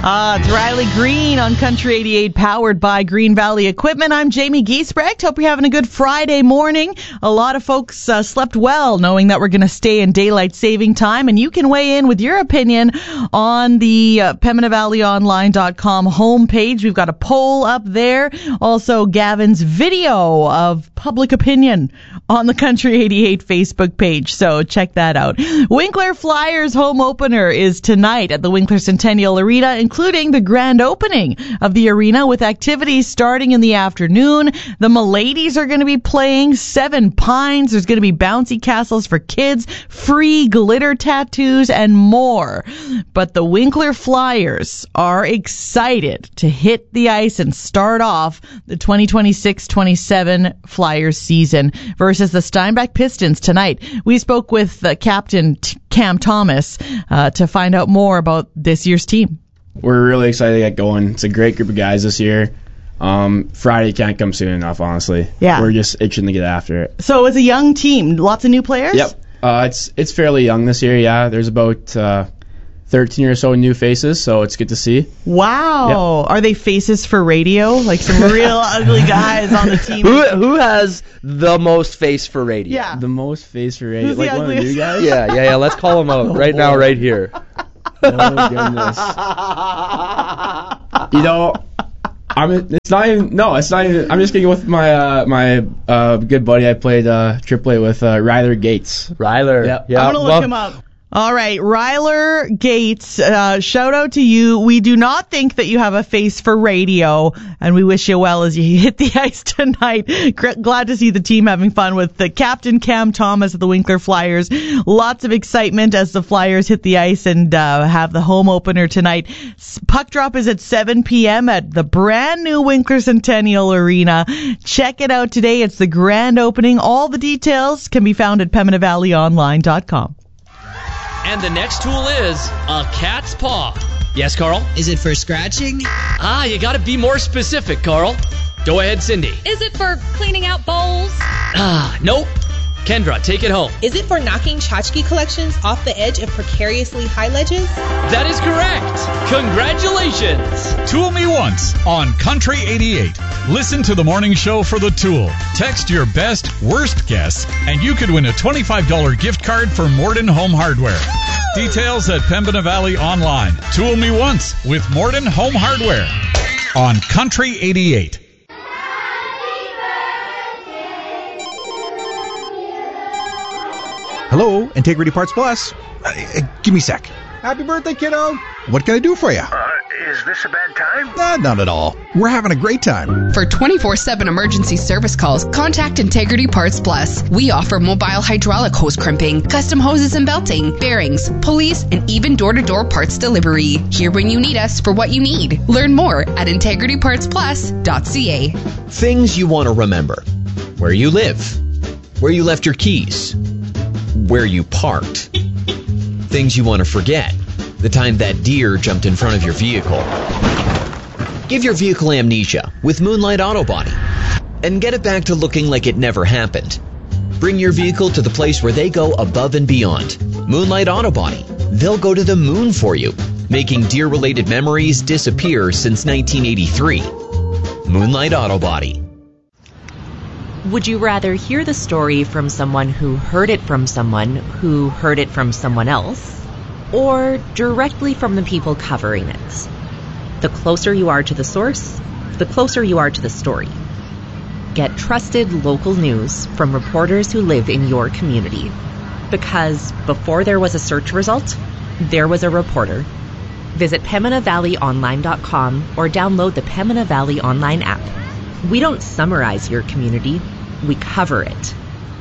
It's Riley Green on Country 88, powered by Green Valley Equipment. I'm Jamie Giesbrecht. Hope you're having a good Friday morning. A lot of folks slept well, knowing that we're going to stay in daylight saving time, and you can weigh in with your opinion on the PembinaValleyOnline.com homepage. We've got a poll up there. Also, Gavin's video of public opinion on the Country 88 Facebook page, so check that out. Winkler Flyers home opener is tonight at the Winkler Centennial Arena, including the grand opening of the arena with activities starting in the afternoon. The Miladies are going to be playing. Seven Pines. There's going to be bouncy castles for kids, free glitter tattoos, and more. But the Winkler Flyers are excited to hit the ice and start off the 2026-27 Flyers season versus the Steinbach Pistons tonight. We spoke with Captain Cam Thomas to find out more about this year's team. We're really excited to get going. It's a great group of guys this year. Friday can't come soon enough, honestly. Yeah. We're just itching to get after it. So it's a young team. Lots of new players? Yep. It's fairly young this year, yeah. There's about 13 or so new faces, so it's good to see. Wow. Yep. Are they faces for radio? Like some real ugly guys on the team? Who has the most face for radio? Yeah. The most face for radio? Who's like the one of the new guys? Yeah. Let's call them out right now, right here. Oh, goodness. You know, it's not even. I'm just going with my good buddy I played AAA with, Ryler Gates. Ryler. Yep. I'm going to look him up. All right, Ryler Gates, shout out to you. We do not think that you have a face for radio, and we wish you well as you hit the ice tonight. Glad to see the team having fun with the Captain Cam Thomas of the Winkler Flyers. Lots of excitement as the Flyers hit the ice and have the home opener tonight. Puck drop is at 7 p.m. at the brand new Winkler Centennial Arena. Check it out today. It's the grand opening. All the details can be found at PembinaValleyOnline.com. And the next tool is a cat's paw. Yes, Carl? Is it for scratching? You gotta be more specific, Carl. Go ahead, Cindy. Is it for cleaning out bowls? Nope. Kendra, take it home. Is it for knocking tchotchke collections off the edge of precariously high ledges? That is correct. Congratulations. Tool Me Once on Country 88. Listen to the morning show for the tool. Text your best, worst guess, and you could win a $25 gift card for Morden Home Hardware. Details at Pembina Valley Online. Tool Me Once with Morden Home Hardware on Country 88. Hello, Integrity Parts Plus. Give me a sec. Happy birthday, kiddo. What can I do for you? Is this a bad time? Not at all. We're having a great time. For 24/7 emergency service calls, contact Integrity Parts Plus. We offer mobile hydraulic hose crimping, custom hoses and belting, bearings, pulleys, and even door-to-door parts delivery. Here when you need us for what you need. Learn more at integritypartsplus.ca. Things you want to remember. Where you live. Where you left your keys. Where you parked. Things you want to forget. The time that deer jumped in front of your vehicle. Give your vehicle amnesia with Moonlight Auto Body and get it back to looking like it never happened. Bring your vehicle to the place where they go above and beyond. Moonlight Auto Body. They'll go to the moon for you, making deer-related memories disappear since 1983. Moonlight Auto Body. Would you rather hear the story from someone who heard it from someone who heard it from someone else, or directly from the people covering it? The closer you are to the source, the closer you are to the story. Get trusted local news from reporters who live in your community. Because before there was a search result, there was a reporter. Visit PembinaValleyOnline.com or download the Pembina Valley Online app. We don't summarize your community, we cover it.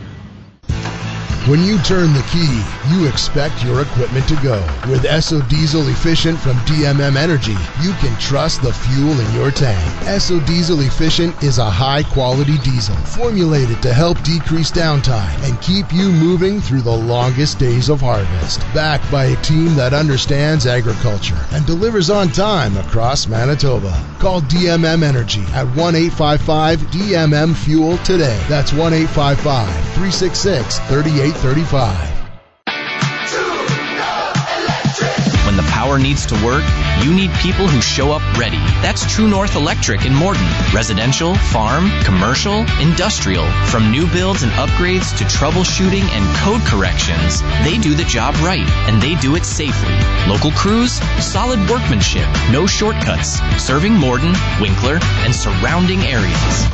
When you turn the key, you expect your equipment to go. With Esso Diesel Efficient from DMM Energy, you can trust the fuel in your tank. Esso Diesel Efficient is a high-quality diesel formulated to help decrease downtime and keep you moving through the longest days of harvest. Backed by a team that understands agriculture and delivers on time across Manitoba. Call DMM Energy at 1-855-DMM-FUEL today. That's 1-855-366-3835. When the power power needs to work, you need people who show up ready. That's True North Electric in Morden. Residential, farm, commercial, industrial. From new builds and upgrades to troubleshooting and code corrections, they do the job right, and they do it safely. Local crews, solid workmanship, no shortcuts. Serving Morden, Winkler, and surrounding areas.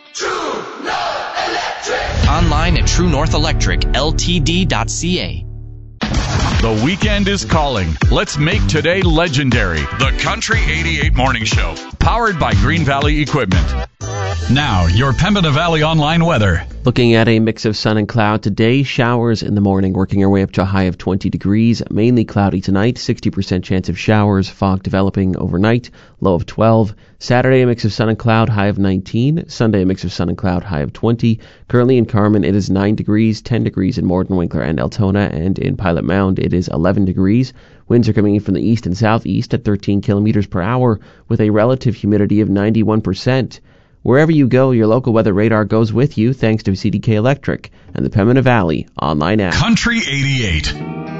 Online at TrueNorthElectricLTD.ca. The weekend is calling. Let's make today legendary. The Country 88 Morning Show, powered by Green Valley Equipment. Now, your Pembina Valley online weather. Looking at a mix of sun and cloud today, showers in the morning, working our way up to a high of 20 degrees, mainly cloudy tonight, 60% chance of showers, fog developing overnight, low of 12. Saturday, a mix of sun and cloud, high of 19. Sunday, a mix of sun and cloud, high of 20. Currently in Carman, it is 9 degrees, 10 degrees in Morden, Winkler, and Altona, and in Pilot Mound, it is 11 degrees. Winds are coming in from the east and southeast at 13 kilometers per hour, with a relative humidity of 91%. Wherever you go, your local weather radar goes with you thanks to CDK Electric and the Pembina Valley online app. Country 88.